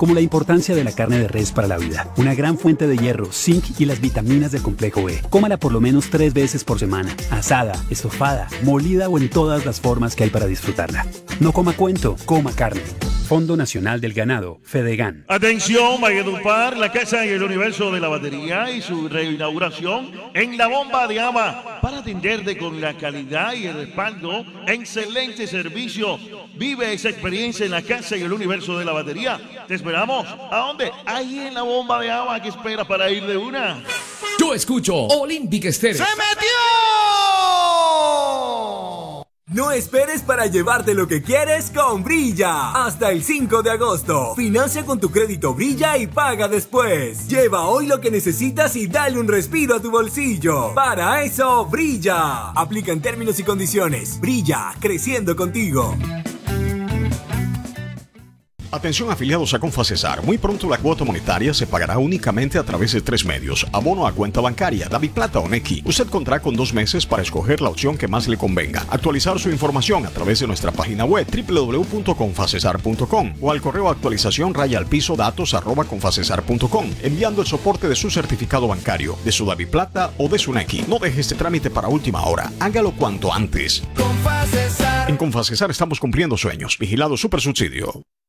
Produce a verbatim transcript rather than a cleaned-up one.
como la importancia de la carne de res para la vida. Una gran fuente de hierro, zinc y las vitaminas del complejo B. Cómala por lo menos tres veces por semana. Asada, estofada, molida o en todas las formas que hay para disfrutarla. No coma cuento, coma carne. Fondo Nacional del Ganado, Fedegan. Atención, Valledupar, la casa y el universo de la batería y su reinauguración en la bomba de agua para atenderte con la calidad y el respaldo. Excelente servicio. Vive esa experiencia en la casa y el universo de la batería. Te esperamos. ¿A dónde? Ahí en la bomba de agua. ¿Qué esperas para ir de una? Yo escucho Olympic Stereo. ¡Se metió! No esperes para llevarte lo que quieres con Brilla. Hasta el cinco de agosto. Financia con tu crédito Brilla y paga después. Lleva hoy lo que necesitas y dale un respiro a tu bolsillo. Para eso, Brilla. Aplica en términos y condiciones. Brilla, creciendo contigo. Atención afiliados a Confacesar, muy pronto la cuota monetaria se pagará únicamente a través de tres medios: abono a cuenta bancaria, DaviPlata o Nequi. Usted contará con dos meses para escoger la opción que más le convenga. Actualizar su información a través de nuestra página web doble u doble u doble u punto confacesar punto com o al correo actualización raya al piso datos arroba confacesar punto com, enviando el soporte de su certificado bancario, de su DaviPlata o de su Nequi. No deje este trámite para última hora, hágalo cuanto antes. Confacesar. En Confacesar estamos cumpliendo sueños. Vigilado Supersubsidio.